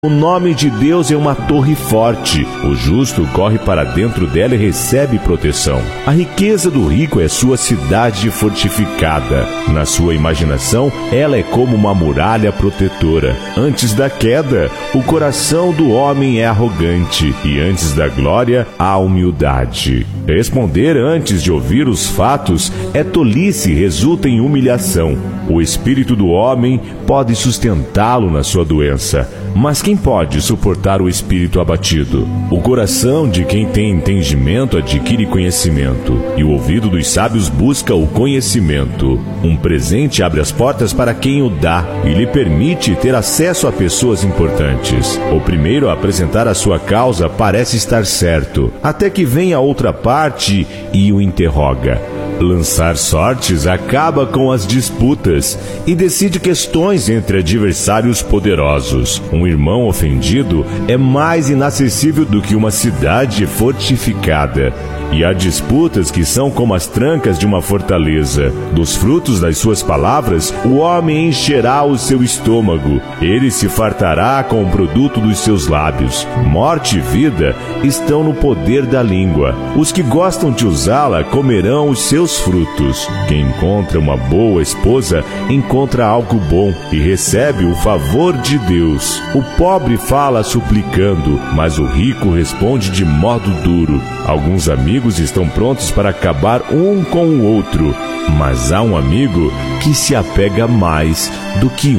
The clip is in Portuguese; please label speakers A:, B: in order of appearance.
A: O nome de Deus é uma torre forte. O justo corre para dentro dela e recebe proteção. A riqueza do rico é sua cidade fortificada. Na sua imaginação, ela é como uma muralha protetora. Antes da queda, o coração do homem é arrogante, e antes da glória, a humildade. Responder antes de ouvir os fatos é tolice e resulta em humilhação. O espírito do homem pode sustentá-lo na sua doença, mas quem pode suportar o espírito abatido? O coração de quem tem entendimento adquire conhecimento, e o ouvido dos sábios busca o conhecimento. Um presente abre as portas para quem o dá e lhe permite ter acesso a pessoas importantes. O primeiro a apresentar a sua causa parece estar certo, até que vem a outra parte e o interroga. Lançar sortes acaba com as disputas e decide questões entre adversários poderosos. Um irmão ofendido é mais inacessível do que uma cidade fortificada. E há disputas que são como as trancas de uma fortaleza. Dos frutos das suas palavras, o homem encherá o seu estômago. Ele se fartará com o produto dos seus lábios. Morte e vida estão no poder da língua. Os que gostam de usá-la comerão os seus frutos. Quem encontra uma boa esposa encontra algo bom e recebe o favor de Deus. O pobre fala suplicando, mas o rico responde de modo duro. Alguns amigos estão prontos para acabar um com o outro, mas há um amigo que se apega mais do que